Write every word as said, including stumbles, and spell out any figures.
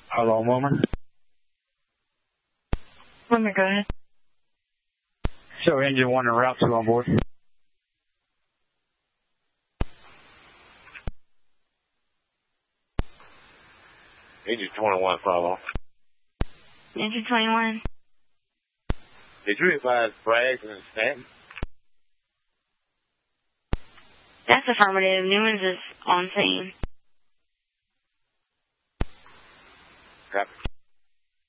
Hello, woman. Let me go ahead. Show engine one and route two on board. Engine twenty-one, follow. Engine twenty-one. Did you advise Braggs and Stanton? That's affirmative. Newman's is on scene. Copy.